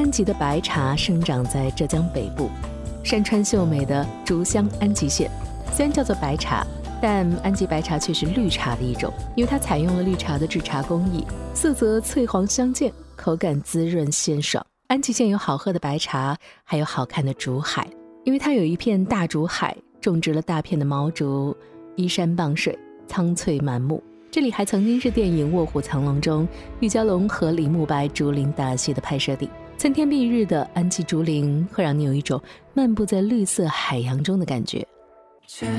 安吉的白茶生长在浙江北部，山川秀美的竹乡安吉县。虽然叫做白茶，但安吉白茶却是绿茶的一种，因为它采用了绿茶的制茶工艺，色泽翠黄相间，口感滋润鲜爽。安吉县有好喝的白茶，还有好看的竹海，因为它有一片大竹海，种植了大片的毛竹，依山傍水，苍翠满目。这里还曾经是电影《卧虎藏龙》中玉娇龙和李慕白竹林大戏的拍摄地。参天蔽日的安吉竹林会让你有一种漫步在绿色海洋中的感觉。